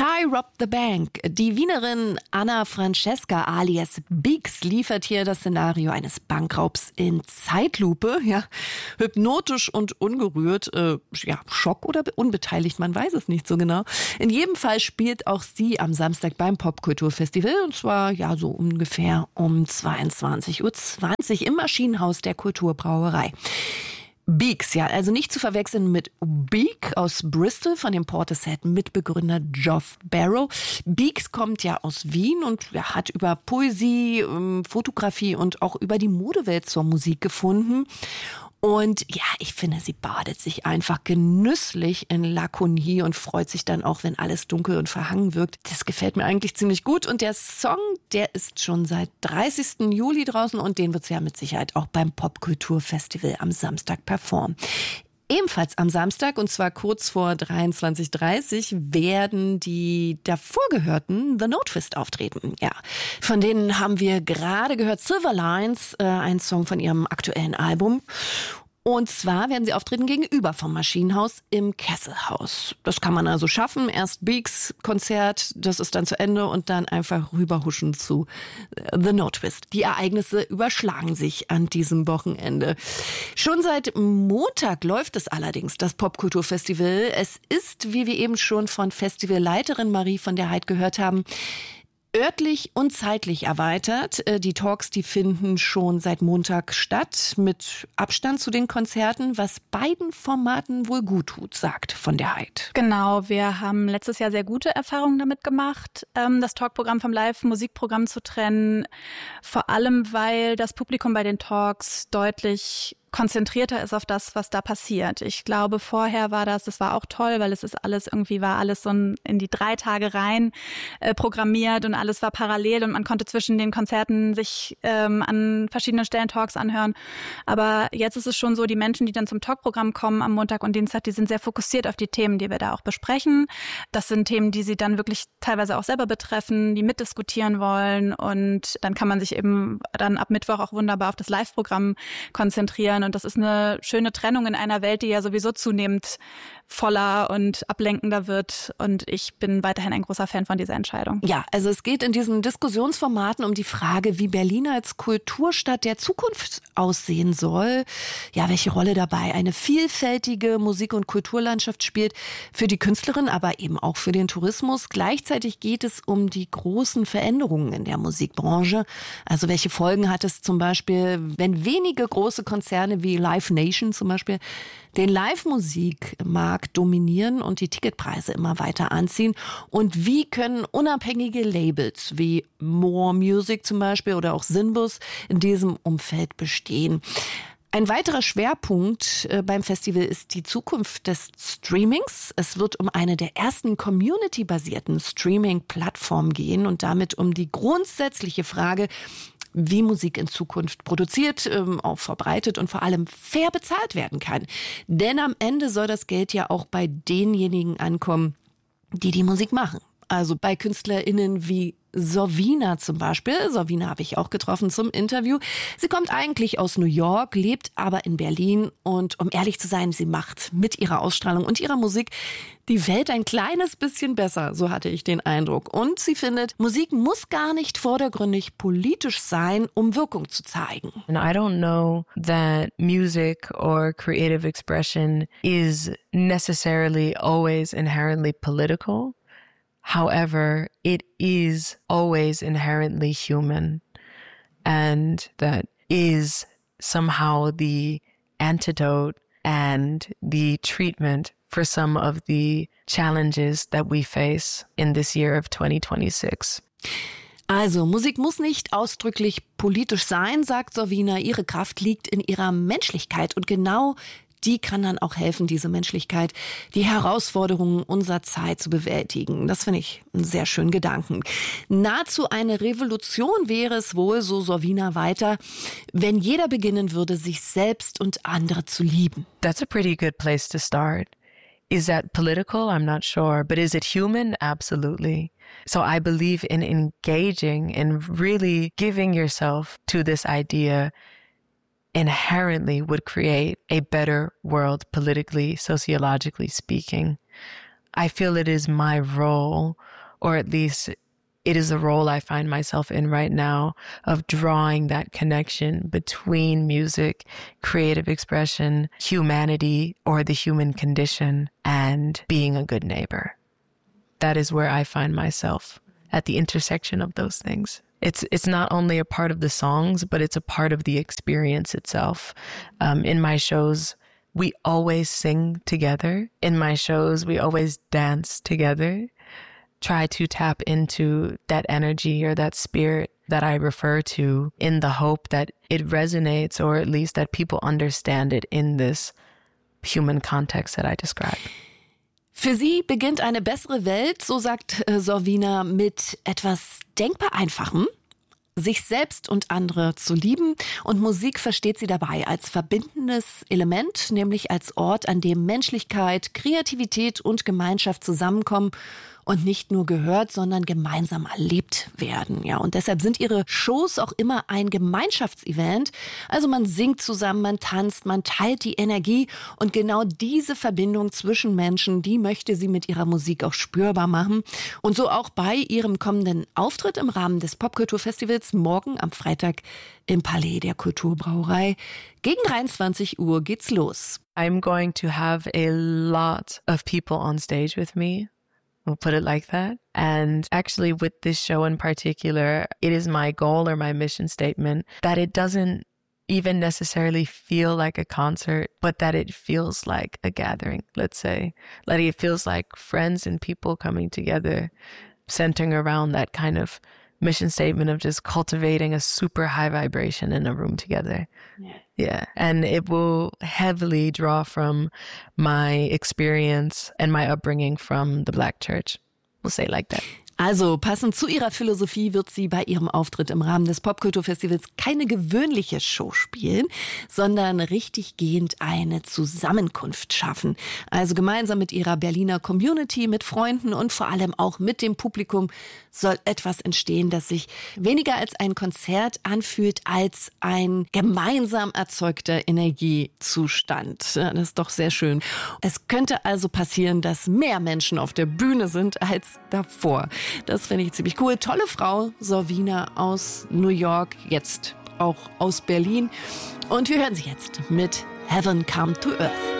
Ty robbed the bank. Die Wienerin Anna Francesca alias Beeks liefert hier das Szenario eines Bankraubs in Zeitlupe. Ja, hypnotisch und ungerührt. Schock oder unbeteiligt, man weiß es nicht so genau. In jedem Fall spielt auch sie am Samstag beim Popkulturfestival. Und zwar so ungefähr um 22:20 Uhr im Maschinenhaus der Kulturbrauerei. Beeks, also nicht zu verwechseln mit Beak aus Bristol von dem Portishead-Mitbegründer Geoff Barrow. Beeks kommt aus Wien und hat über Poesie, Fotografie und auch über die Modewelt zur Musik gefunden. Und ich finde, sie badet sich einfach genüsslich in Lakonie und freut sich dann auch, wenn alles dunkel und verhangen wirkt. Das gefällt mir eigentlich ziemlich gut. Und der Song, der ist schon seit 30. Juli draußen und den wird sie mit Sicherheit auch beim Popkulturfestival am Samstag performen. Ebenfalls am Samstag, und zwar kurz vor 23:30 werden die davor gehörten The Notewist auftreten. Ja, von denen haben wir gerade gehört Silver Lines, ein Song von ihrem aktuellen Album. Und zwar werden sie auftreten gegenüber vom Maschinenhaus im Kesselhaus. Das kann man also schaffen. Erst Beeks Konzert, das ist dann zu Ende und dann einfach rüberhuschen zu The Notewist. Die Ereignisse überschlagen sich an diesem Wochenende. Schon seit Montag läuft es allerdings, das Popkulturfestival. Es ist, wie wir eben schon von Festivalleiterin Marie von der Heid gehört haben, örtlich und zeitlich erweitert. Die Talks, die finden schon seit Montag statt, mit Abstand zu den Konzerten, was beiden Formaten wohl gut tut, sagt von der Heid. Genau, wir haben letztes Jahr sehr gute Erfahrungen damit gemacht, das Talkprogramm vom Live-Musikprogramm zu trennen. Vor allem, weil das Publikum bei den Talks deutlich konzentrierter ist auf das, was da passiert. Ich glaube, vorher war das war auch toll, weil war alles so in die 3 Tage rein programmiert und alles war parallel und man konnte zwischen den Konzerten sich an verschiedenen Stellen Talks anhören. Aber jetzt ist es schon so, die Menschen, die dann zum Talkprogramm kommen am Montag und Dienstag, die sind sehr fokussiert auf die Themen, die wir da auch besprechen. Das sind Themen, die sie dann wirklich teilweise auch selber betreffen, die mitdiskutieren wollen, und dann kann man sich eben dann ab Mittwoch auch wunderbar auf das Live-Programm konzentrieren. Und das ist eine schöne Trennung in einer Welt, die ja sowieso zunehmend voller und ablenkender wird. Und ich bin weiterhin ein großer Fan von dieser Entscheidung. Ja, also es geht in diesen Diskussionsformaten um die Frage, wie Berlin als Kulturstadt der Zukunft aussehen soll. Ja, welche Rolle dabei eine vielfältige Musik- und Kulturlandschaft spielt für die Künstlerin, aber eben auch für den Tourismus. Gleichzeitig geht es um die großen Veränderungen in der Musikbranche. Also welche Folgen hat es zum Beispiel, wenn wenige große Konzerne wie Live Nation zum Beispiel den Live-Musikmarkt dominieren und die Ticketpreise immer weiter anziehen? Und wie können unabhängige Labels wie More Music zum Beispiel oder auch Sinbus in diesem Umfeld bestehen? Ein weiterer Schwerpunkt beim Festival ist die Zukunft des Streamings. Es wird um eine der ersten community-basierten Streaming-Plattformen gehen und damit um die grundsätzliche Frage, wie Musik in Zukunft produziert, auch verbreitet und vor allem fair bezahlt werden kann. Denn am Ende soll das Geld ja auch bei denjenigen ankommen, die die Musik machen. Also bei KünstlerInnen wie Sorvina zum Beispiel. Sorvina habe ich auch getroffen zum Interview. Sie kommt eigentlich aus New York, lebt aber in Berlin und um ehrlich zu sein, sie macht mit ihrer Ausstrahlung und ihrer Musik die Welt ein kleines bisschen besser, so hatte ich den Eindruck. Und sie findet, Musik muss gar nicht vordergründig politisch sein, um Wirkung zu zeigen. And I don't know that music or creative expression is necessarily always inherently political. However, it is always inherently human, and that is somehow the antidote and the treatment for some of the challenges that we face in this year of 2026. Also, Musik muss nicht ausdrücklich politisch sein, sagt Sorvina. Ihre Kraft liegt in ihrer Menschlichkeit und genau die kann dann auch helfen, diese Menschlichkeit, die Herausforderungen unserer Zeit zu bewältigen. Das finde ich einen sehr schönen Gedanken. Nahezu eine Revolution wäre es wohl, so Sorvina weiter, wenn jeder beginnen würde, sich selbst und andere zu lieben. That's a pretty good place to start. Is that political? I'm not sure. But is it human? Absolutely. So I believe in engaging and really giving yourself to this idea inherently would create a better world politically, sociologically speaking. I feel it is my role, or at least it is the role I find myself in right now, of drawing that connection between music, creative expression, humanity, or the human condition, and being a good neighbor. That is where I find myself, at the intersection of those things. It's not only a part of the songs, but it's a part of the experience itself. In my shows, we always sing together. In my shows, we always dance together. Try to tap into that energy or that spirit that I refer to, in the hope that it resonates, or at least that people understand it in this human context that I describe. Für sie beginnt eine bessere Welt, so sagt Sorvina, mit etwas denkbar Einfachem, sich selbst und andere zu lieben. Und Musik versteht sie dabei als verbindendes Element, nämlich als Ort, an dem Menschlichkeit, Kreativität und Gemeinschaft zusammenkommen und nicht nur gehört, sondern gemeinsam erlebt werden. Ja, und deshalb sind ihre Shows auch immer ein Gemeinschaftsevent. Also man singt zusammen, man tanzt, man teilt die Energie. Und genau diese Verbindung zwischen Menschen, die möchte sie mit ihrer Musik auch spürbar machen. Und so auch bei ihrem kommenden Auftritt im Rahmen des Popkulturfestivals morgen am Freitag im Palais der Kulturbrauerei. Gegen 23 Uhr geht's los. I'm going to have a lot of people on stage with me. We'll put it like that. And actually with this show in particular, it is my goal or my mission statement that it doesn't even necessarily feel like a concert, but that it feels like a gathering, let's say. Like it feels like friends and people coming together, centering around that kind of mission statement of just cultivating a super high vibration in a room together. Yeah. And it will heavily draw from my experience and my upbringing from the Black church. We'll say it like that. Also passend zu ihrer Philosophie wird sie bei ihrem Auftritt im Rahmen des Popkulturfestivals keine gewöhnliche Show spielen, sondern richtiggehend eine Zusammenkunft schaffen. Also gemeinsam mit ihrer Berliner Community, mit Freunden und vor allem auch mit dem Publikum soll etwas entstehen, das sich weniger als ein Konzert anfühlt, als ein gemeinsam erzeugter Energiezustand. Das ist doch sehr schön. Es könnte also passieren, dass mehr Menschen auf der Bühne sind als davor. Das finde ich ziemlich cool. Tolle Frau, Sorvina aus New York, jetzt auch aus Berlin. Und wir hören sie jetzt mit Heaven Come to Earth.